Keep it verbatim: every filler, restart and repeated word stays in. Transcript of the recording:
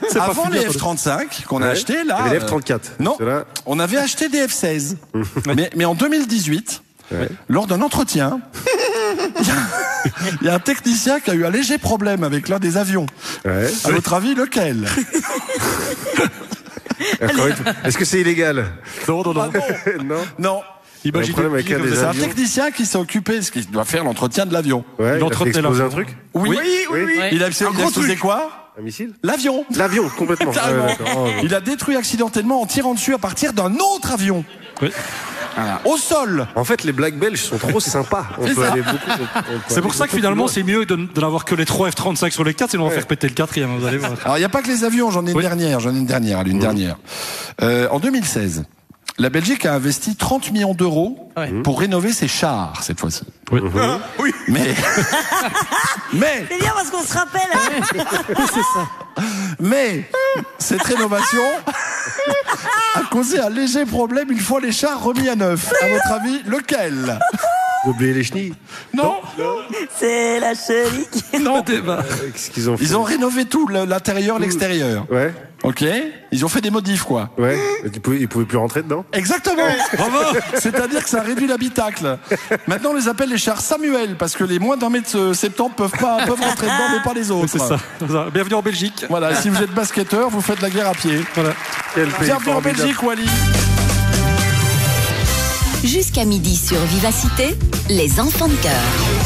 avant fini, les attendez. F trente-cinq qu'on a Ouais. acheté, là. Il y avait les euh, F trente-quatre. Non, Ceux-là. on avait acheté des F seize. mais, mais en deux mille dix-huit, Ouais. lors d'un entretien, il y, a- il y a un technicien qui a eu un léger problème avec l'un des avions. Ouais. À votre avis, lequel? Encore une fois. Est-ce que c'est illégal? Non, non, non. Non. Non. Imaginez, Le problème avec un des C'est un avions. technicien qui s'est occupé, ce qui doit faire l'entretien de l'avion. Ouais, il a fait entretenait exploser un l'avion. truc? Oui, oui, oui. Il a, Un il a gros explosé truc. quoi? Un missile? L'avion. L'avion, complètement. Carrément. Ouais, d'accord. Oh, Il a détruit accidentellement en tirant dessus à partir d'un autre avion. Oui. Voilà. Au sol. En fait, les blagues belges sont trop sympas. On C'est peut ça. aller beaucoup. on- on peut C'est aller pour ça que beaucoup finalement, plus c'est mieux de, de n'avoir que les trois F trente-cinq sur les quatre, sinon on va Ouais. faire péter le quatrième, vous allez voir. Alors, il n'y a pas que les avions, j'en ai une Oui. dernière, j'en ai une dernière, allez, une dernière. Euh, en deux mille seize, la Belgique a investi trente millions d'euros Ouais. pour rénover ses chars, cette fois-ci. Oui. Oui. Mais, mais, C'est bien parce qu'on se rappelle. Hein. mais, cette rénovation a causé un léger problème une fois les chars remis à neuf. À votre avis, lequel? Vous oubliez les chenilles? Non, C'est la chenille qui... non. Qu'est-ce qu'ils ont fait? Ils ont rénové tout, le- l'intérieur, l'extérieur. Ouais, Ok? Ils ont fait des modifs, quoi. ouais. Ils pouvaient, ils pouvaient plus rentrer dedans? Exactement. Bravo. C'est-à-dire que ça réduit l'habitacle. Maintenant, on les appelle les chars Samuel parce que les moins d'un mètre septante peuvent pas peuvent rentrer dedans, mais pas les autres. C'est ça. C'est ça. Bienvenue en Belgique. Voilà. Si vous êtes basketteur, vous faites la guerre à pied. Voilà. Quel pays Bienvenue en formidable. Belgique, Wally. Jusqu'à midi sur Vivacité, les enfants de cœur.